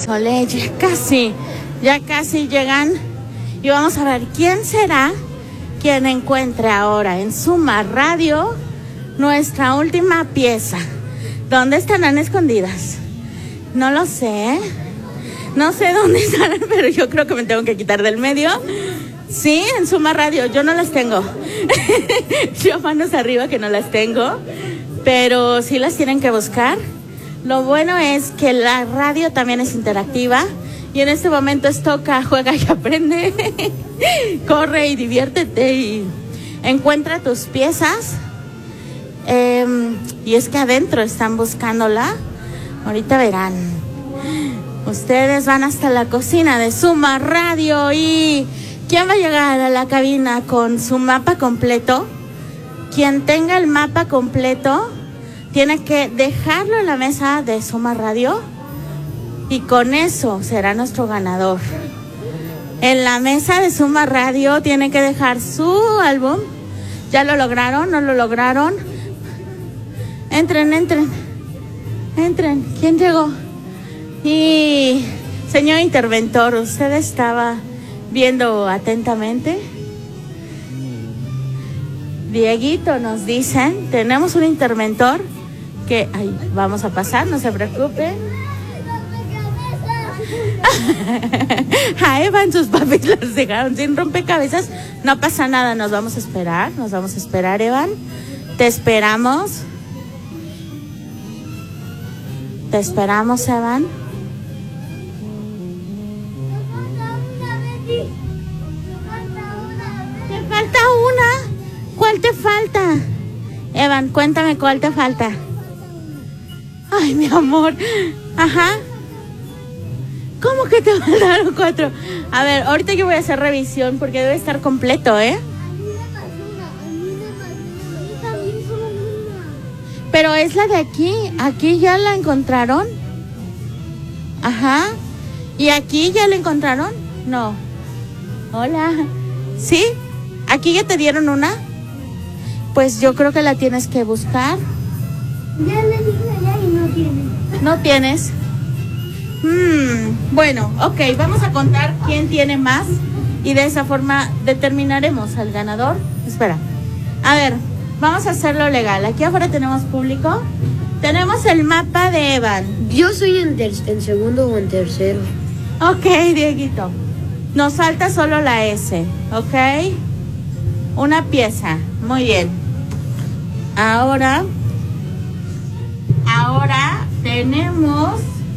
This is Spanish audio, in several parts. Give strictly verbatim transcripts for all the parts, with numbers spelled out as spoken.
Sole, ya casi, ya casi llegan. Y vamos a ver quién será quien encuentre ahora en Suma Radio nuestra última pieza. ¿Dónde estarán escondidas? No lo sé. No sé dónde estarán, pero yo creo que me tengo que quitar del medio. Sí, en Suma Radio, yo no las tengo. Yo manos arriba que no las tengo, pero sí las tienen que buscar. Lo bueno es que la radio también es interactiva y en este momento es toca, juega y aprende. Corre y diviértete y encuentra tus piezas. Eh, y es que adentro están buscándola. Ahorita verán. Ustedes van hasta la cocina de Suma Radio y ¿quién va a llegar a la cabina con su mapa completo? Quien tenga el mapa completo tiene que dejarlo en la mesa de Suma Radio y con eso será nuestro ganador. En la mesa de Suma Radio tiene que dejar su álbum. ¿Ya lo lograron? ¿No lo lograron? Entren, entren. Entren. ¿Quién llegó? Y señor interventor, ¿usted estaba viendo atentamente? Dieguito, nos dicen, tenemos un interventor que, ay, vamos a pasar, no se preocupe. A Evan sus papis los dejaron sin rompecabezas. No pasa nada, nos vamos a esperar, nos vamos a esperar, Evan. Te esperamos. Te esperamos, Evan. Te falta una. ¿Cuál te falta? Evan, cuéntame cuál te falta. Ay, mi amor. Ajá. ¿Cómo que te faltaron cuatro? A ver, ahorita yo voy a hacer revisión porque debe estar completo, ¿eh? Pero es la de aquí. ¿Aquí ya la encontraron? Ajá. ¿Y aquí ya la encontraron? No. Hola. ¿Sí? ¿Aquí ya te dieron una? Pues yo creo que la tienes que buscar. Ya le dije allá y no tiene. ¿No tienes? Hmm, bueno, ok, vamos a contar quién tiene más y de esa forma determinaremos al ganador. Espera. A ver, vamos a hacerlo legal. Aquí afuera tenemos público. Tenemos el mapa de Evan. Yo soy en, ter- en segundo o en tercero. Ok, Dieguito. Nos falta solo la S, ¿ok? Una pieza. Muy bien. Ahora, ahora tenemos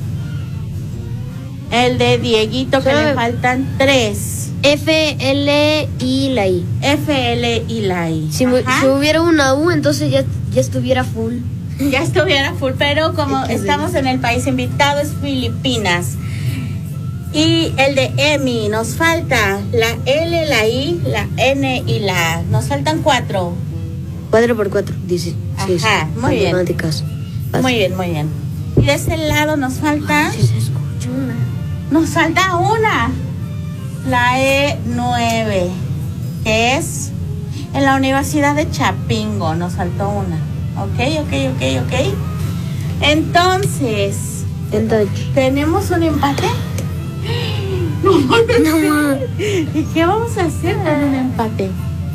el de Dieguito, que Solo le faltan tres. F, L y la I. F, L y la I. Si, mu- Ajá. si hubiera una U, entonces ya, ya estuviera full. Ya estuviera full, pero como Qué estamos bien. en el país invitado es Filipinas. Y el de Emi, nos falta la L, la I, la N y la A. Nos faltan cuatro. Cuatro por cuatro, dice. Sí, Ajá, sí. muy bien. Matemáticas. Muy bien, muy bien. Y de este lado nos falta, Sí, se escucha una. nos falta una. La E nueve, que es en la Universidad de Chapingo. Nos faltó una. Ok, ok, ok, ok. Entonces, Entonces, ¿tenemos un empate? No, no, ¿y qué vamos a hacer con un empate?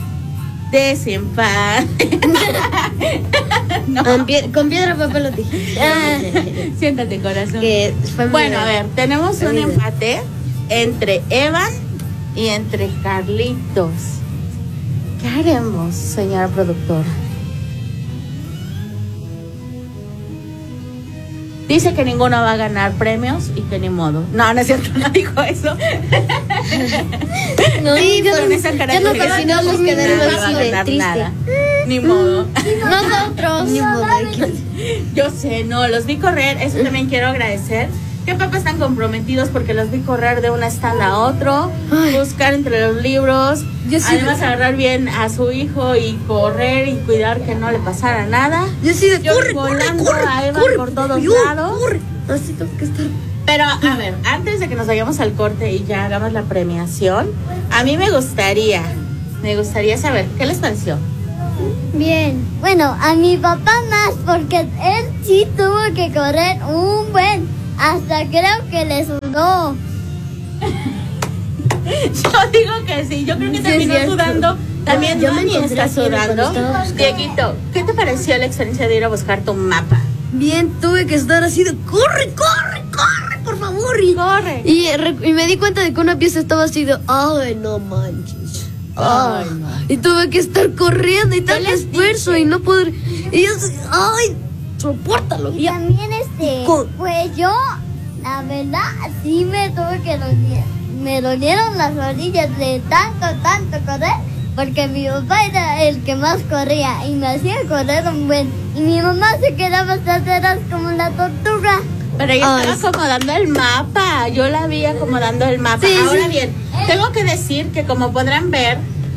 Desempate. No. con, pie- con piedra, papel o tijera. Ah, siéntate, corazón. Que fue mi- Bueno, a ver, tenemos un Amiga. empate entre Evan y entre Carlitos. ¿Qué haremos, señora productora? Dice que ninguno va a ganar premios y que ni modo. No, no es cierto, no dijo eso. No, Sí, yo con no- esa yo no característica porque si no nos no quedaremos va a así de ganar triste. nada. Ni modo. Nosotros. Ni modo, Yo sé, no, los vi correr, eso también quiero agradecer. Que papás están comprometidos porque los vi correr de una stand a otro, Ay. buscar entre los libros, Yo sí- además agarrar bien a su hijo y correr y cuidar que no le pasara nada. Yo sí de Yo corre, corre, volando corre, a Eva corre, por todos yo, lados. corre. Así tengo que estar. Pero a ver, antes de que nos vayamos al corte y ya hagamos la premiación, a mí me gustaría, me gustaría saber, ¿qué les pareció? Bien. Bueno, a mi papá más porque él sí tuvo que correr un buen. hasta creo que le sudó. Yo digo que sí, yo creo que Sí, terminó es cierto. sudando. También Yo me Dani encontré está aquí cuando sudando. estaba buscando. Dieguito, ¿qué te pareció la experiencia de ir a buscar tu mapa? Bien, tuve que estar así de corre, corre, corre, por favor. Y, Corre. y, re- y me di cuenta de que una pieza estaba así de, ay, no manches. Ay, Ay, no. Y tuve que estar corriendo y tanto les esfuerzo dije. y no poder. Y yo, así, ay, soportalo. Y Ya. también este, Con- pues yo, la verdad, sí me tuve que doler. Me dolieron las rodillas de tanto, tanto correr, porque mi papá era el que más corría y me hacía correr un buen. Y mi mamá se quedaba hasta atrás como la tortuga. Pero ella Ay, estaba sí. acomodando el mapa. Yo la vi acomodando el mapa. Sí, Ahora sí. bien, tengo que decir que como podrán ver,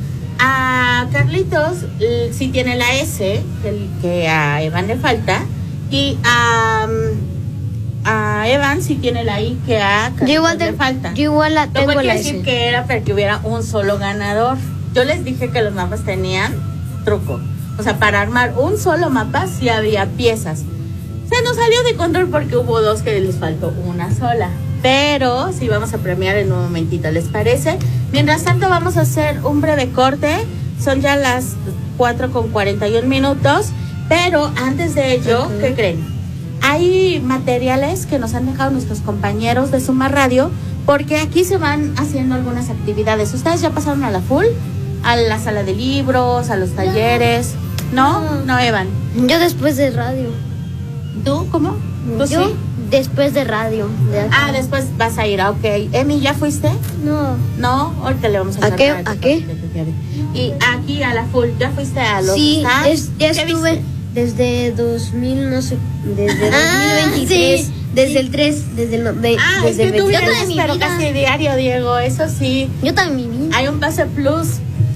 a Carlitos l- sí tiene la S, el que a Evan le falta, y a, mm, a Evan sí tiene la I que a Carlitos Yo igual, le te- falta. yo igual la Lo tengo cual la quiere decir S. que era para que hubiera un solo ganador. Yo les dije que los mapas tenían truco. O sea, para armar un solo mapa sí había piezas. Se nos salió de control porque hubo dos que les faltó una sola. Pero sí vamos a premiar en un momentito, ¿les parece? Mientras tanto vamos a hacer un breve corte. Son ya las cuatro con cuarenta y un minutos. Pero antes de ello, Ujú. ¿qué creen? Hay materiales que nos han dejado nuestros compañeros de Suma Radio, porque aquí se van haciendo algunas actividades. ¿Ustedes ya pasaron a la full? A la sala de libros, a los talleres. ¿No? No. No, Evan. Yo después de radio. ¿Tú cómo? ¿Tú Yo sí? después de radio. de acá. Ah, después vas a ir, ah, ok. Emi, ¿ya fuiste? No, No, ahorita le vamos a ¿A qué? encargar ¿A qué? Y aquí a la full, ¿ya fuiste a los Sí, stands? es- ya ¿Qué estuve viste? desde dos mil, no sé, desde Ah, dos mil veintitrés, sí. desde el tres, desde el, no- de- Ah, desde es el que tú veintitrés. vienes, mi pero vida. casi diario, Diego, eso sí. Yo también viví. Hay un pase plus.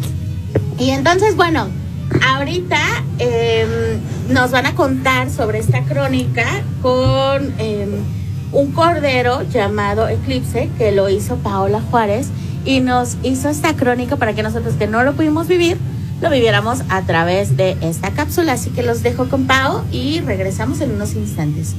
Y entonces, bueno, ahorita em, nos van a contar sobre esta crónica con em, un cordero llamado Eclipse, que lo hizo Paola Juárez, y nos hizo esta crónica para que nosotros que no lo pudimos vivir, lo viviéramos a través de esta cápsula. Así que los dejo con Pao y regresamos en unos instantes.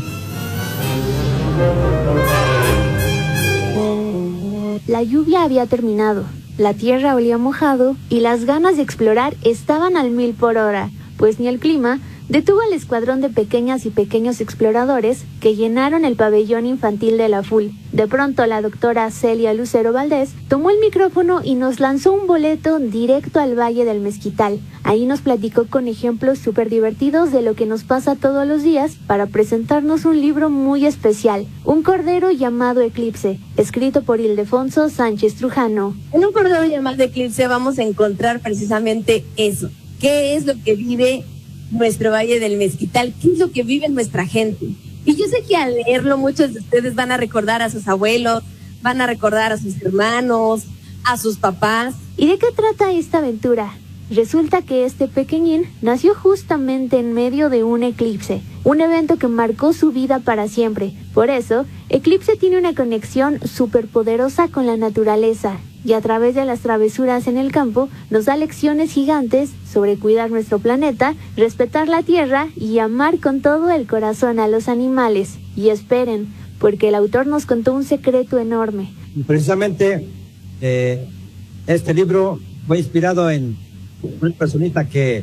La lluvia había terminado, la tierra olía mojado y las ganas de explorar estaban al mil por hora, pues ni el clima detuvo al escuadrón de pequeñas y pequeños exploradores que llenaron el pabellón infantil de la F U L. De pronto la doctora Celia Lucero Valdés tomó el micrófono y nos lanzó un boleto directo al Valle del Mezquital. Ahí nos platicó con ejemplos súper divertidos de lo que nos pasa todos los días para presentarnos un libro muy especial, Un cordero llamado Eclipse, escrito por Ildefonso Sánchez Trujano. En un cordero llamado Eclipse vamos a encontrar precisamente eso. ¿Qué es lo que vive nuestro Valle del Mezquital? ¿Qué es lo que vive nuestra gente? Y yo sé que al leerlo muchos de ustedes van a recordar a sus abuelos, van a recordar a sus hermanos, a sus papás. ¿Y de qué trata esta aventura? Resulta que este pequeñín nació justamente en medio de un eclipse, un evento que marcó su vida para siempre. Por eso, Eclipse tiene una conexión superpoderosa con la naturaleza y a través de las travesuras en el campo nos da lecciones gigantes sobre cuidar nuestro planeta, respetar la tierra y amar con todo el corazón a los animales. Y esperen, porque el autor nos contó un secreto enorme. Precisamente eh, este libro fue inspirado en una personita que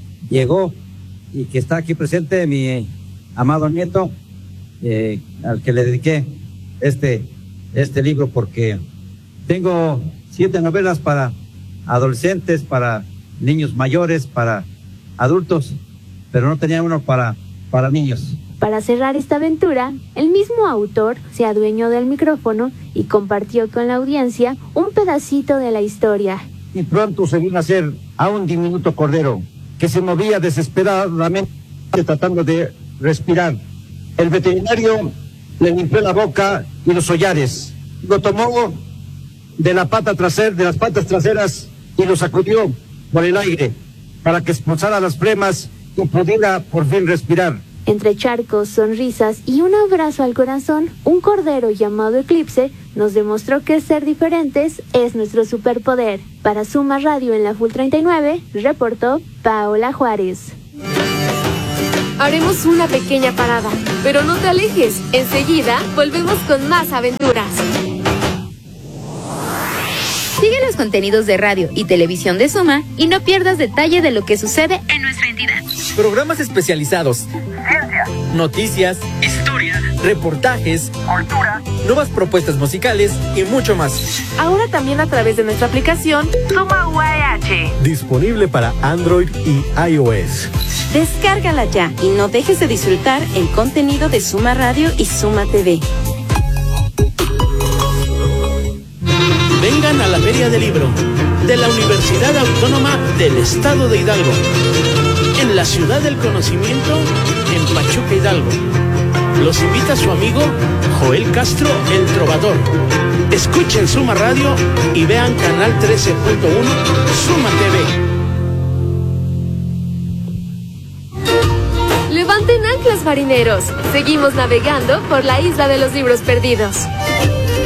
llegó y que está aquí presente, mi amado nieto, eh, al que le dediqué este, este libro, porque tengo siete novelas para adolescentes, para niños mayores, para adultos, pero no tenía uno para, para niños. Para cerrar esta aventura, el mismo autor se adueñó del micrófono y compartió con la audiencia un pedacito de la historia. Y pronto se vino a hacer a un diminuto cordero que se movía desesperadamente tratando de respirar. El veterinario le limpió la boca y los hollares, lo tomó de la pata trasera, de las patas traseras y lo sacudió por el aire para que expulsara las flemas y pudiera por fin respirar. Entre charcos, sonrisas y un abrazo al corazón, un cordero llamado Eclipse nos demostró que ser diferentes es nuestro superpoder. Para Suma Radio en la Full treinta y nueve, reportó Paola Juárez. Haremos una pequeña parada, pero no te alejes. Enseguida volvemos con más aventuras. Sigue los contenidos de radio y televisión de Suma y no pierdas detalle de lo que sucede en nuestra entidad. Programas especializados, ciencia, noticias, historia, reportajes, cultura, nuevas propuestas musicales y mucho más. Ahora también a través de nuestra aplicación Suma U A H. Disponible para Android y iOS. Descárgala ya y no dejes de disfrutar el contenido de Suma Radio y Suma T V. Vengan a la Feria del Libro de la Universidad Autónoma del Estado de Hidalgo, en la Ciudad del Conocimiento, en Pachuca, Hidalgo. Los invita su amigo Joel Castro, el Trovador. Escuchen Suma Radio y vean Canal trece punto uno Suma T V. Levanten anclas, marineros. Seguimos navegando por la isla de los libros perdidos.